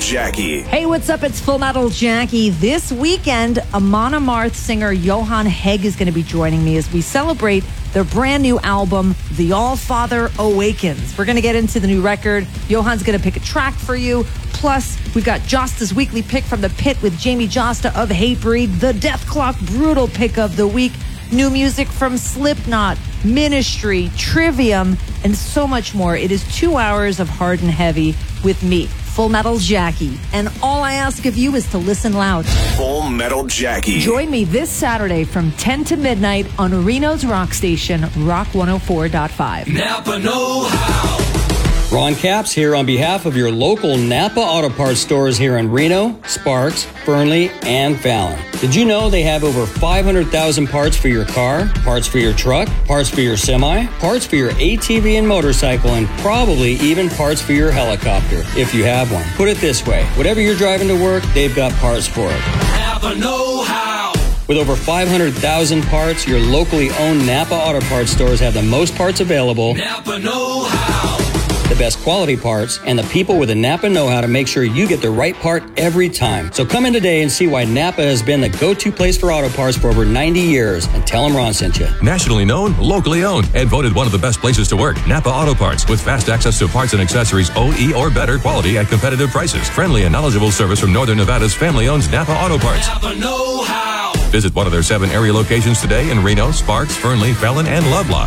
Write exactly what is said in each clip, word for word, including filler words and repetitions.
Jackie. Hey, what's up? It's Full Metal Jackie. This weekend, Amon Amarth singer Johan Hegg is going to be joining me as we celebrate their brand new album, The All-Father Awakens. We're going to get into the new record. Johan's going to pick a track for you. Plus, we've got Josta's weekly pick from the pit with Jamie Josta of Hatebreed, the Death Clock Brutal pick of the week, new music from Slipknot, Ministry, Trivium, and so much more. It is two hours of hard and heavy with me, Full Metal Jackie. And all I ask of you is to listen loud. Full Metal Jackie. Join me this Saturday from ten to midnight on Reno's rock station, Rock one oh four point five. Napa Know How. Ron Capps here on behalf of your local Napa Auto Parts stores here in Reno, Sparks, Fernley, and Fallon. Did you know they have over five hundred thousand parts for your car, parts for your truck, parts for your semi, parts for your A T V and motorcycle, and probably even parts for your helicopter, if you have one. Put it this way, whatever you're driving to work, they've got parts for it. Napa Know How. With over five hundred thousand parts, your locally owned Napa Auto Parts stores have the most parts available, Napa Know How. the best quality parts, and the people with the Napa know-how to make sure you get the right part every time. So come in today and see why Napa has been the go-to place for auto parts for over ninety years, and tell them Ron sent you. Nationally known, locally owned, and voted one of the best places to work. Napa Auto Parts, with fast access to parts and accessories O E or better quality at competitive prices. Friendly and knowledgeable service from Northern Nevada's family-owned Napa Auto Parts. Napa Know How. Visit one of their seven area locations today in Reno, Sparks, Fernley, Fallon, and Lovelock.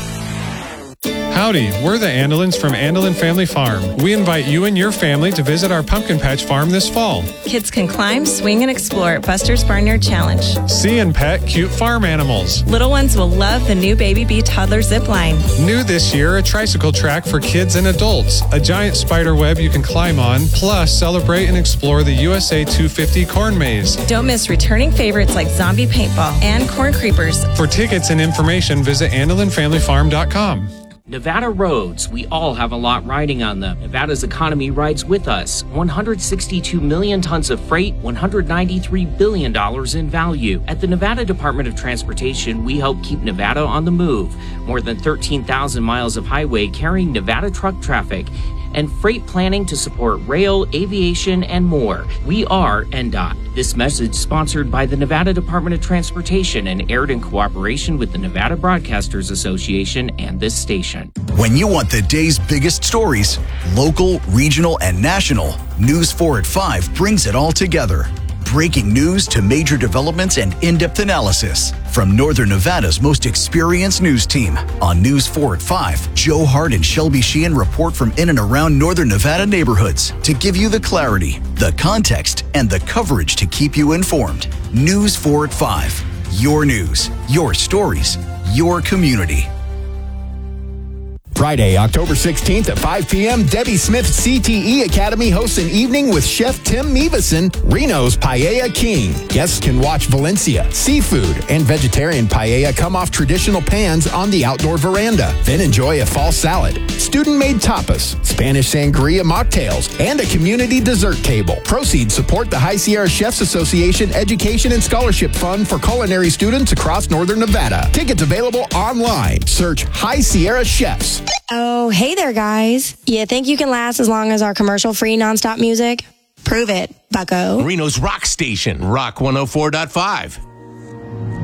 Howdy, we're the Andelins from Andelin Family Farm. We invite you and your family to visit our pumpkin patch farm this fall. Kids can climb, swing, and explore at Buster's Barnyard Challenge. See and pet cute farm animals. Little ones will love the new Baby Bee toddler zip line. New this year, a tricycle track for kids and adults, a giant spider web you can climb on, plus celebrate and explore the U S A two fifty corn maze. Don't miss returning favorites like zombie paintball and corn creepers. For tickets and information, visit andelin family farm dot com. Nevada roads, we all have a lot riding on them. Nevada's economy rides with us. one hundred sixty-two million tons of freight, one hundred ninety-three billion dollars in value. At the Nevada Department of Transportation, we help keep Nevada on the move. More than thirteen thousand miles of highway carrying Nevada truck traffic and freight planning to support rail, aviation, and more. We are N D O T. This message sponsored by the Nevada Department of Transportation and aired in cooperation with the Nevada Broadcasters Association and this station. When you want the day's biggest stories, local, regional, and national, News four at five brings it all together. Breaking news to major developments and in-depth analysis. From Northern Nevada's most experienced news team. On News four at five, Joe Hart and Shelby Sheehan report from in and around Northern Nevada neighborhoods to give you the clarity, the context, and the coverage to keep you informed. News four at five. Your news, your stories, your community. Friday, October sixteenth at five p.m., Debbie Smith C T E Academy hosts an evening with Chef Tim Meavison, Reno's Paella King. Guests can watch Valencia, seafood, and vegetarian paella come off traditional pans on the outdoor veranda. Then enjoy a fall salad, student-made tapas, Spanish sangria mocktails, and a community dessert table. Proceeds support the High Sierra Chefs Association Education and Scholarship Fund for culinary students across Northern Nevada. Tickets available online. Search High Sierra Chefs. Oh, hey there, guys. You think you can last as long as our commercial-free nonstop music? Prove it, bucko. Reno's rock station, Rock one oh four point five.